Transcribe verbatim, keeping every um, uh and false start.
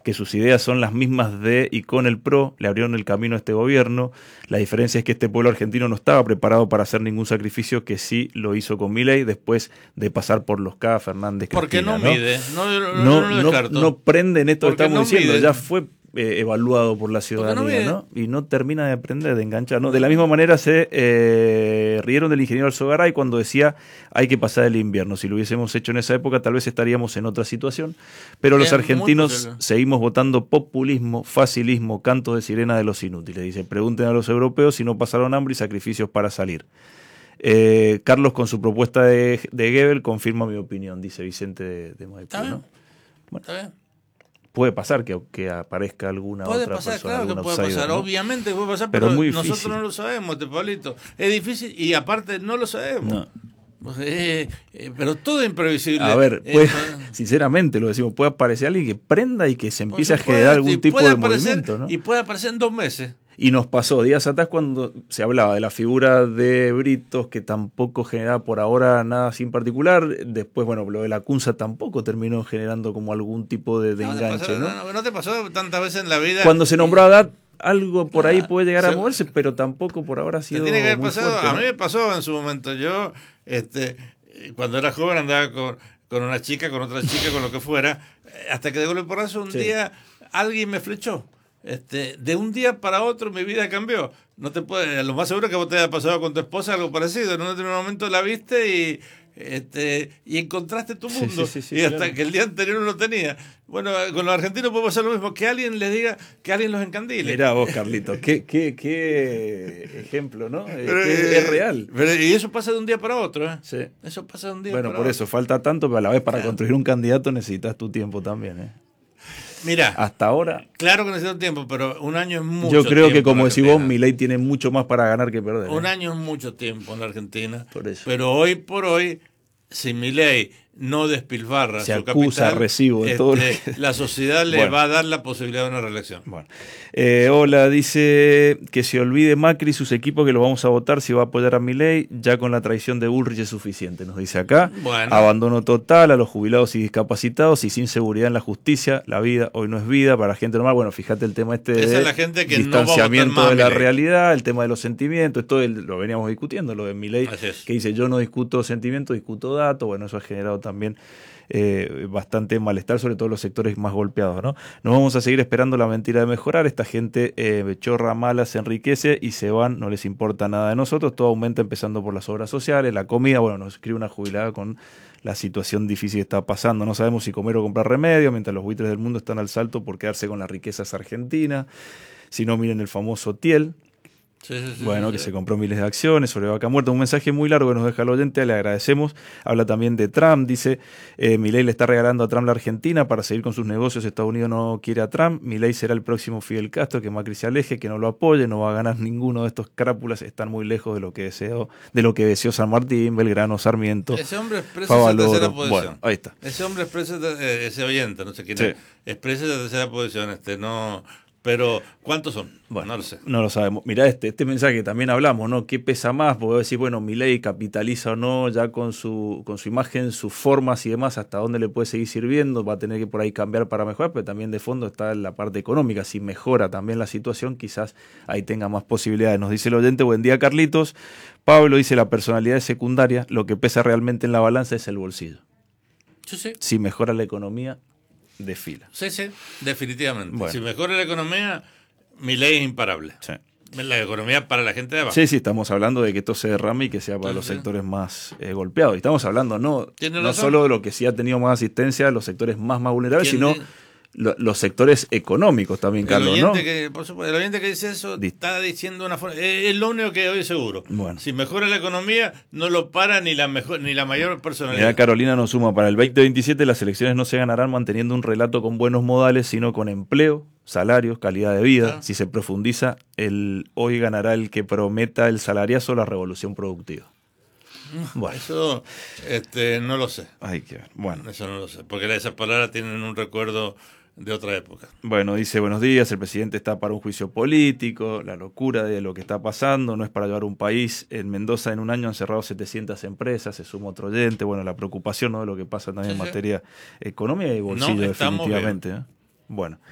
que sus ideas son las mismas de y con el P R O, le abrieron el camino a este gobierno. La diferencia es que este pueblo argentino no estaba preparado para hacer ningún sacrificio, que sí lo hizo con Milei después de pasar por los K, Fernández, Porque Cristina, no, ¿no? mide, no, no, No, no, lo no, descarto. no prende en esto que Porque estamos no diciendo, mide. ya fue eh, evaluado por la ciudadanía, no ¿no? Y no termina de aprender, de enganchar, ¿no? De la misma manera se eh, rieron del ingeniero Alzogaray cuando decía hay que pasar el invierno. Si lo hubiésemos hecho en esa época tal vez estaríamos en otra situación, pero los Es argentinos muy seguimos votando populismo, facilismo, canto de sirena de los inútiles. Dice, pregunten a los europeos si no pasaron hambre y sacrificios para salir. Eh, Carlos, con su propuesta de, de Goebbels, confirma mi opinión, dice Vicente de, de Maipú, ¿Está bien? ¿no? Bueno, ¿Está bien? puede pasar que, que aparezca alguna Puede otra pasar, persona, claro que algún puede outsider, pasar, ¿no? obviamente puede pasar, Pero pero, muy nosotros difícil. no lo sabemos, este Pablito. Es difícil y aparte no lo sabemos. No. Eh, eh, pero todo es imprevisible. A ver, Eh, puede, eh, sinceramente lo decimos, puede aparecer alguien que prenda y que se por empiece a supuesto, generar y algún tipo puede de aparecer- movimiento, ¿no? Y puede aparecer en dos meses. Y nos pasó días atrás cuando se hablaba de la figura de Britos, que tampoco generaba por ahora nada sin particular. Después, bueno, lo de la Cunza tampoco terminó generando como algún tipo de, de No, te enganche, pasó, ¿no? no, no, no te pasó tantas veces en la vida. Cuando se nombró a Haddad, algo por ahí Ah, puede llegar a se- moverse, pero tampoco por ahora ha Te sido tiene que haber muy pasado. fuerte, A ¿no? mí me pasó en su momento. Yo, este, cuando era joven andaba con, con una chica, con otra chica, con lo que fuera, hasta que de golpe porrazo un Sí. día alguien me flechó. Este, de un día para otro mi vida cambió. No te puede, lo más seguro es que vos te haya pasado con tu esposa algo parecido. En un determinado momento la viste y este y encontraste tu Sí, mundo. sí, sí, sí, y hasta claro. que el día anterior no lo tenía. Bueno, con los argentinos puede pasar lo mismo, que alguien les diga, que alguien los encandile. Mirá vos, Carlitos, qué, qué, qué ejemplo, ¿no? Eh, Pero, que es, eh, es real. pero- y eso pasa de un día para otro, ¿eh? Sí. Eso pasa de un día Bueno, para por otro. eso falta tanto, pero a la vez para construir un candidato necesitas tu tiempo también, ¿eh? Mira, Hasta ahora, claro que necesito tiempo, pero un año es mucho yo creo tiempo que, como en decís vos, Argentina. Milei tiene mucho más para ganar que perder, ¿eh? Un año es mucho tiempo en la Argentina. Por eso. Pero hoy por hoy, si Milei no despilfarra Se su acusa, capital, recibo de este, todo lo que- la sociedad le Bueno. va a dar la posibilidad de una reelección. Bueno, eh, hola, dice que se olvide Macri y sus equipos que los vamos a votar si va a apoyar a Milei, ya con la traición de Bullrich es suficiente, nos dice acá. Bueno. Abandono total a los jubilados y discapacitados y sin seguridad en la justicia, la vida hoy no es vida para la gente normal. Bueno, fíjate el tema este Esa de es la gente que no va a votar distanciamiento más a de la Milei. realidad, el tema de los sentimientos, esto el- lo veníamos discutiendo, lo de Milei, Así es. que dice yo no discuto sentimientos, discuto datos. Bueno, eso ha generado también Eh, bastante malestar, sobre todo los sectores más golpeados, ¿no? No vamos a seguir esperando la mentira de mejorar. Esta gente eh, chorra mala, se enriquece y se van, no les importa nada de nosotros. Todo aumenta empezando por las obras sociales, la comida. Bueno, nos escribe una jubilada con la situación difícil que está pasando. No sabemos si comer o comprar remedio, mientras los buitres del mundo están al salto por quedarse con las riquezas argentinas. Si no, miren el famoso Tiel. Sí, sí, sí, Bueno, sí, que sí. se compró miles de acciones sobre vaca muerta. Un mensaje muy largo que nos deja el oyente, le agradecemos. Habla también de Trump, dice, eh, Milei le está regalando a Trump la Argentina para seguir con sus negocios. Estados Unidos no quiere a Trump. Milei será el próximo Fidel Castro, que Macri se aleje, que no lo apoye, no va a ganar ninguno de estos crápulas. Están muy lejos de lo que deseó, de lo que deseó San Martín, Belgrano, Sarmiento, Ese hombre expresa esa Favaloro. tercera posición. Bueno, ahí está. Ese hombre expresa, eh, ese oyente, no sé quién Sí. es, expresa esa tercera posición. Este, no, pero, ¿cuántos son? Bueno, no lo sé. No lo sabemos. Mirá este, este mensaje que también hablamos, ¿no? ¿Qué pesa más? Porque decir, bueno, Milei capitaliza o no ya con su, con su imagen, sus formas y demás, hasta dónde le puede seguir sirviendo, va a tener que por ahí cambiar para mejorar, pero también de fondo está la parte económica. Si mejora también la situación, quizás ahí tenga más posibilidades. Nos dice el oyente, buen día Carlitos. Pablo dice, la personalidad es secundaria, lo que pesa realmente en la balanza es el bolsillo. Sí, sí. Si mejora la economía, desfila. Sí, sí, definitivamente. Bueno. Si mejora la economía, mi ley es imparable. Sí. La economía para la gente de abajo. Sí, sí, estamos hablando de que esto se derrame y que sea para Sí, los sí. sectores más eh, golpeados. Y estamos hablando no, Tiene no razón. solo de lo que sí ha tenido más asistencia, los sectores más, más vulnerables, ¿Quién sino dice? lo- los sectores económicos también, El Carlos, oyente, ¿no? que, por supuesto, el oyente que dice eso Di- está diciendo una forma. Es, es lo único que hoy seguro. Bueno. Si mejora la economía, no lo para ni la mejor ni la mayor personalidad. Mirá, Carolina nos suma, para el veinte veintisiete las elecciones no se ganarán manteniendo un relato con buenos modales, sino con empleo, salarios, calidad de vida. Ah. Si se profundiza, el hoy ganará el que prometa el salariazo, la revolución productiva. Bueno, Eso este, no lo sé. hay que ver. Bueno. Eso no lo sé. Porque esas palabras tienen un recuerdo de otra época. Bueno, dice, buenos días, el presidente está para un juicio político, la locura de lo que está pasando, no es para llevar un país. En Mendoza en un año han cerrado setecientas empresas, se suma otro oyente, bueno, la preocupación, ¿no?, de lo que pasa también Sí, en sí. materia económica y bolsillo, No, estamos definitivamente. ¿eh? Bueno,